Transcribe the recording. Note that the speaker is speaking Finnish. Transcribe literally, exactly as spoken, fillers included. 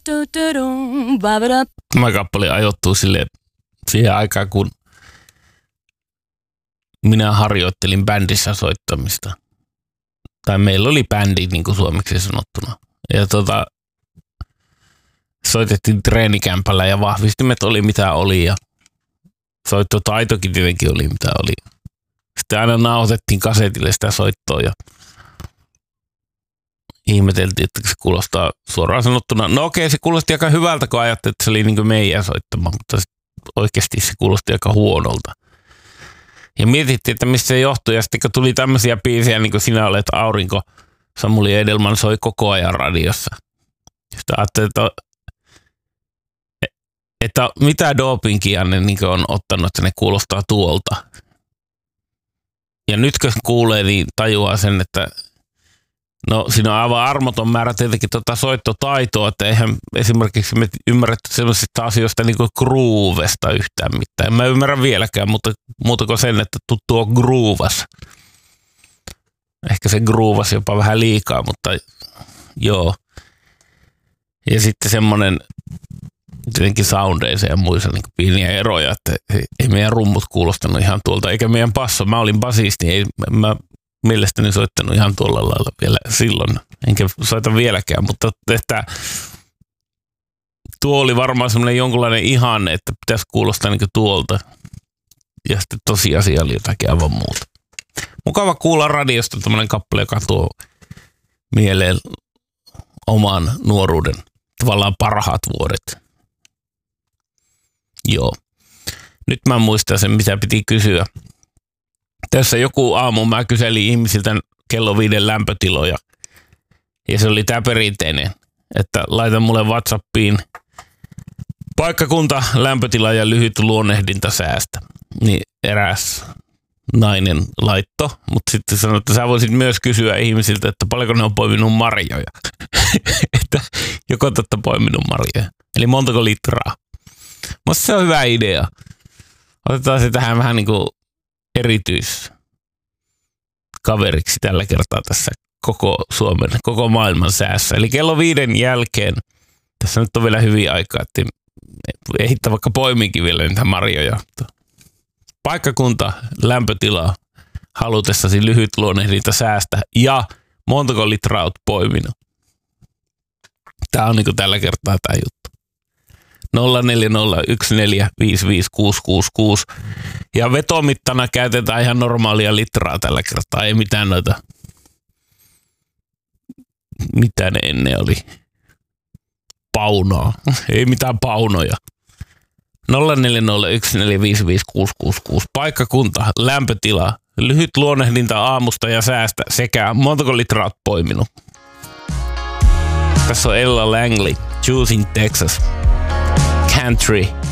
Tämä kappale ajoittuu silleen siihen aikaan, kun minä harjoittelin bändissä soittamista. Tai meillä oli bändi, niin kuin suomeksi sanottuna. Ja tota, soitettiin treenikämpällä ja vahvistimet oli mitä oli ja soittotaitokin tietenkin oli mitä oli. Sitten aina nauhoitettiin kasetille sitä soittoa ja ihmeteltiin, että se kuulostaa suoraan sanottuna. No okei, se kuulosti aika hyvältä, kun ajattelin, että se oli niin kuin meidän soittama, mutta oikeasti se kuulosti aika huonolta. Ja mietittiin, että mistä se johtui. Ja sitten kun tuli tämmöisiä biisejä, niin kuin Sinä olet aurinko, Samuli Edelman soi koko ajan radiossa. Sitten ajattelin, että, että mitä dopingia ne niin on ottanut, että ne kuulostaa tuolta. Ja nyt kun kuulee, niin tajuaa sen, että no siinä on aivan armoton määrä tietenkin tuota soittotaitoa, että eihän esimerkiksi me ymmärretty sellaisista asioista niin kuin groovesta yhtään mitään. En mä ymmärrä vieläkään, mutta muuta kuin sen, että tuo groovas. Ehkä se groovas jopa vähän liikaa, mutta joo. Ja sitten semmoinen tietenkin soundeissa ja muissa niin pieniä eroja, että ei meidän rummut kuulostanut ihan tuolta, eikä meidän basso. Mä olin basisti, ei mä mielestäni soittanut ihan tuolla lailla vielä silloin, enkä soita vieläkään, mutta että tuo oli varmaan semmoinen jonkunlainen ihanne, että pitäisi kuulostaa niin kuin tuolta. Ja sitten tosiasia oli jotakin aivan muuta. Mukava kuulla radiosta tämmöinen kappale, joka tuo mieleen oman nuoruuden tavallaan parhaat vuodet. Joo. Nyt mä muistan sen, mitä piti kysyä. Tässä joku aamu mä kyselin ihmisiltä kello viiden lämpötiloja. Ja se oli tää perinteinen, että laita mulle WhatsAppiin paikkakunta, lämpötila ja lyhyt luonnehdinta säästä. Niin eräs nainen laitto, mutta sitten sanoi, että sä voisit myös kysyä ihmisiltä, että paljonko ne on poiminut marjoja. Että joko totta poiminut marjoja. Eli montako litraa. Mutta se on hyvä idea. Otetaan se tähän vähän niin kuin erityiskaveriksi tällä kertaa tässä koko Suomen, koko maailman säässä. Eli kello viiden jälkeen, tässä nyt on vielä hyvin aikaa, että ehittää vaikka poiminkin vielä niitä marjoja. Paikkakunta, lämpötila, halutessasi lyhyt luonnehdinta säästä ja montako litraa olet poiminut. Tämä on niin kuin tällä kertaa tämä juttu. nolla neljä nolla yksi neljä viisi viisi kuusi kuusi kuusi ja vetomittana käytetään ihan normaalia litraa tällä kertaa, ei mitään noita, mitä ne ennen oli, paunaa, ei mitään paunoja. nolla neljä nolla yksi neljä viisi viisi kuusi kuusi kuusi, paikkakunta, lämpötila, lyhyt luonnehdinta aamusta ja säästä sekä montako litraa olet poiminut. Tässä on Ella Langley, Choosing Texas. Country.